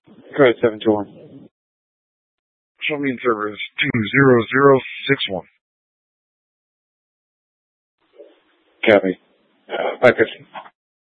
Go ahead, 721. Show me server is 20061. Copy. 550.